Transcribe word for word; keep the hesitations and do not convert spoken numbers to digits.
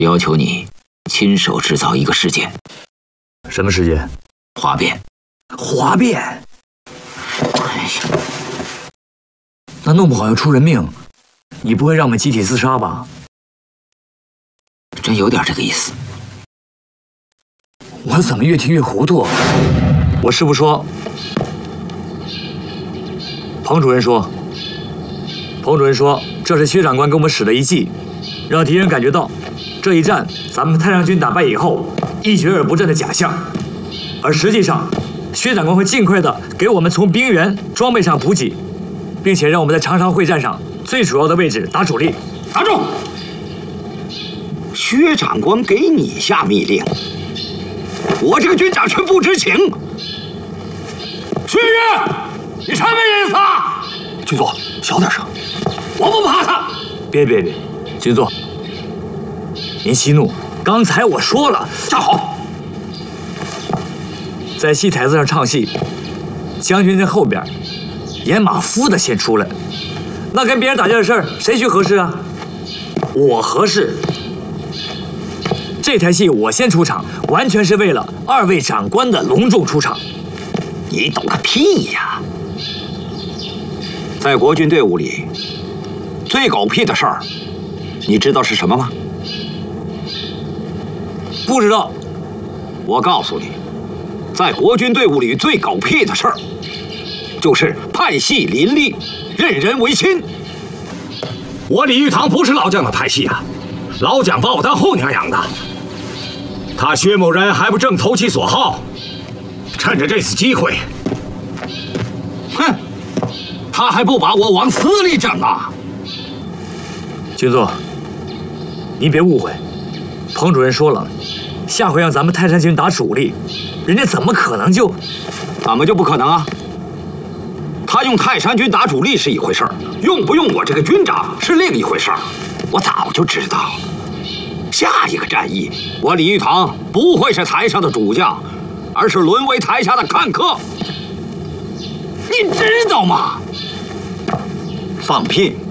要求你亲手制造一个事件。 什么事件？ 哗变。 哗变？哎呀，那弄不好要出人命，你不会让我们集体自杀吧？ 真有点这个意思。 我怎么越听越糊涂？我师父说，彭主任说，彭主任说，这是薛长官给我们使的一计，让敌人感觉到这一战咱们太上军打败以后一蹶而不振的假象，而实际上，薛长官会尽快的给我们从兵员、装备上补给，并且让我们在长沙会战上最主要的位置打主力。 打住！薛长官给你下密令，我这个军长却不知情。薛岳，你什么意思啊？ 军座，小点声。 我不怕他。 别别别，军座，您息怒。刚才我说了， 站好。 在戏台子上唱戏，将军在后边，演马夫的先出来，那跟别人打架的事儿，谁去合适啊？我合适。这台戏我先出场，完全是为了二位长官的隆重出场。 你懂个屁呀！在国军队伍里，最狗屁的事儿，你知道是什么吗？ 不知道。 我告诉你，在国军队伍里最狗屁的事儿，就是派系林立，任人唯亲。 我李玉堂不是老蒋的派系啊，老蒋把我当后娘养的。他薛某人还不正投其所好，趁着这次机会， 哼，他还不把我往死里整啊！ 军座，您别误会，彭主任说了，下回让咱们泰山军打主力，人家怎么可能就…… 怎么就不可能啊？他用泰山军打主力是一回事儿，用不用我这个军长是另一回事儿。我早就知道，下一个战役，我李玉堂不会是台上的主将，而是沦为台下的看客。你知道吗？放屁！